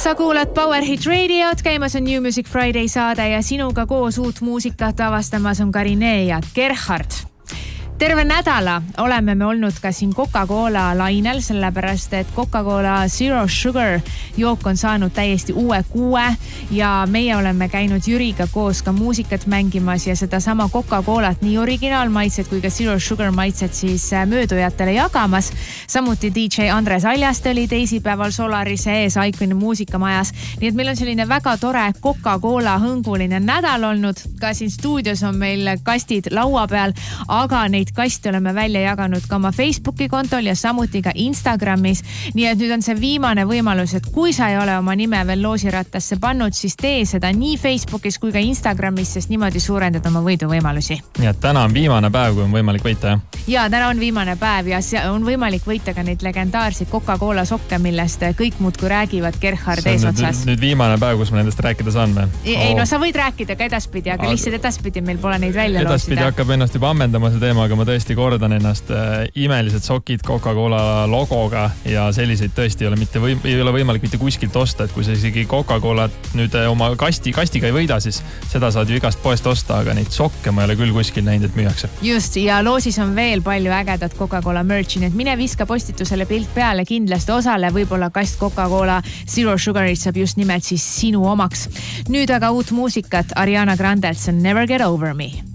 Sa kuulad Power Hit Radiot, käimas on New Music Friday saade ja sinuga koos uut muusikat avastamas on Karine ja Gerhard. Terve nädala oleme me olnud ka siin Coca-Cola lainel, sellepärast et Coca-Cola Zero Sugar jook on saanud täiesti uue kuue ja meie oleme käinud Jüriga koos ka muusikat mängimas ja seda sama Coca-Colat, nii originaalmaitset kui ka Zero Sugar maitset siis möödujatele jagamas. Samuti DJ Andres Aljaste oli teisipäeval Solarise ees Iconi muusikamajas. Nii et meil on selline väga tore Coca-Cola hõnguline nädal olnud. Ka siin stuudios on meil kastid laua peal, aga neid kaste oleme välja jaganud ka oma Facebooki kontol ja samuti ka Instagramis. Nii et nüüd on see viimane võimalus, et kui sa ei ole oma nime veel loosirattasse pannud, siis tee seda nii Facebookis kui ka Instagramis, sest niimoodi suurendad oma võiduvõimalusi. Nii et täna on viimane päev, kui on võimalik võita, jah? Ja, täna on viimane päev ja on võimalik võita ka neid legendaarseid Coca-Cola sokke, millest kõik muud kui räägivad Gerhard eesotsas. Nüüd viimane päev, kus me nendest rääkida saan või? Ei, no sa võid rääkida ka edaspidi, aga lihtsalt edaspidi meil pole neid välja loosida. Edaspidi hakkab ennast juba ammendama see teema, aga ma tõesti kordan ennast. Imelised sokid Coca-Cola logoga ja selliseid tõesti ei ole võimalik mitte kuskilt osta, et kui sa isegi Coca-Cola nüüd oma kastiga ei võida, siis seda saad ju igast poest osta, aga neid sokke ma ei ole küll kuskil näinud, et müüakse. Just, ja loosis on veel palju ägedat Coca-Cola merchi, et mine viska postitusele pilt peale, kindlasti osale, võib-olla kast Coca-Cola Zero Sugarit saab just nimelt siis sinu omaks. Nüüd aga uut muusikat Ariana Grandelt, see on Never Get Over Me.